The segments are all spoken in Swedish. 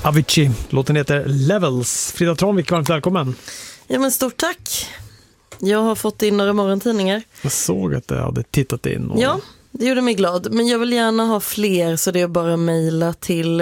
Avicii. Låten heter Levels. Frida Tranvik, varmt välkommen. Ja, men stort tack. Jag har fått in några morgontidningar. Jag såg att jag hade tittat in. Ja, det gjorde mig glad. Men jag vill gärna ha fler, så det är bara att mejla till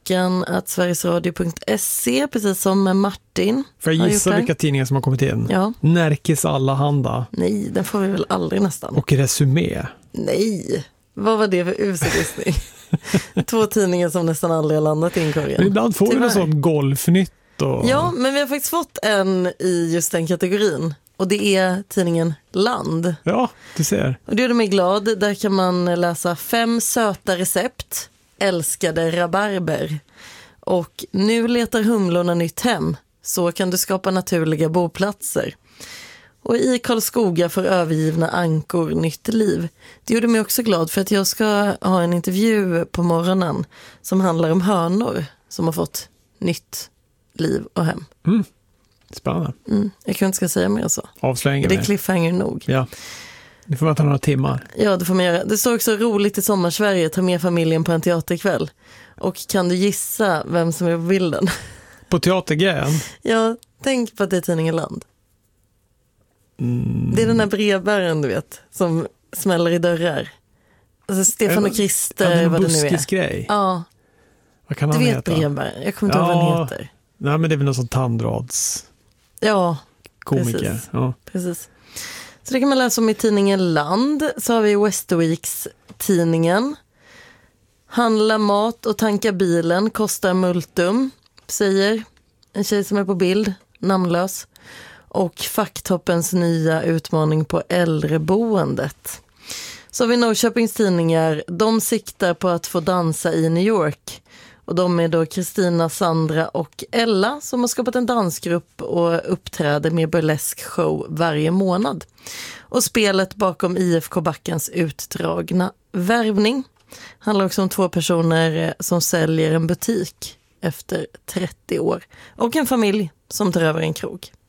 vakan@sverigesradio.se, precis som med Martin. Får jag gissa vilka tidningar som har kommit in? Ja. Närkes Allehanda. Nej, den får vi väl aldrig nästan. Och Resumé. Nej, vad var det för uselistning? 2 tidningar som nästan aldrig har landat i inkorgen. Men ibland får vi något sånt golfnytt. Ja, men vi har faktiskt fått en i just den kategorin. Och det är tidningen Land. Ja, du ser. Och det gjorde mig glad. Där kan man läsa 5 söta recept. Älskade rabarber. Och nu letar humlorna nytt hem. Så kan du skapa naturliga boplatser. Och i Karlskoga får övergivna ankor nytt liv. Det gjorde mig också glad, för att jag ska ha en intervju på morgonen som handlar om hönor som har fått nytt liv och hem. Spännande. Jag kanske inte ska säga mer så. Avslöjningen. Det är cliffhanger nog. Ja. Nu får man ta några timmar. Ja, det får man göra. Det står också roligt i Sommarsverige. Ta med familjen på en teaterkväll. Och kan du gissa vem som är på bilden? På teatergrejen? Ja, tänk på att det är tidningen Land. Det är den här brevbäraren, du vet, som smäller i dörrar. Alltså Stefan och Christer, vad det nu är. Grej. Ja. Vad kan Du han vet heta? brevbäraren. Jag kommer inte ihåg vad han heter. Nej, men det är väl någon sån tandrads Ja, komiker. precis. Ja. Precis. Så det kan man läsa om i tidningen Land. Så har vi Westerweeks tidningen. Handla mat och tanka bilen kostar multum, säger en tjej som är på bild, namnlös. Och Facktoppens nya utmaning på äldreboendet. Så har vi Norrköpings tidningar. De siktar på att få dansa i New York. Och de är då Kristina, Sandra och Ella som har skapat en dansgrupp och uppträder med burlesk show varje månad. Och spelet bakom IFK Backens utdragna värvning handlar också om 2 personer som säljer en butik efter 30 år. Och en familj som tar över en krog.